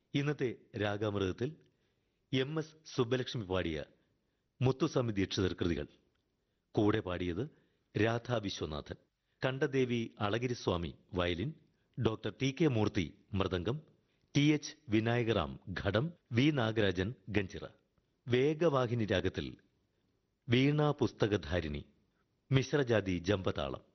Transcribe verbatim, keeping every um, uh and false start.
ഇന്നത്തെ രാഗാമൃതത്തിൽ M S Subbalakshmi പാടിയ മുത്തുസ്വാമി ദീക്ഷിതർ കൃതികൾ. കൂടെ പാടിയത് Radha Viswanathan. കണ്ഠദേവി അളഗിരിസ്വാമി violin, doctor T K മൂർത്തി മൃദംഗം, ടി എച്ച് വിനായകറാം ഘടം, വി നാഗരാജൻ ഗഞ്ചിറ. വേഗവാഹിനി രാഗത്തിൽ വീണാ പുസ്തകധാരിണി, മിശ്രജാതി ജമ്പതാളം.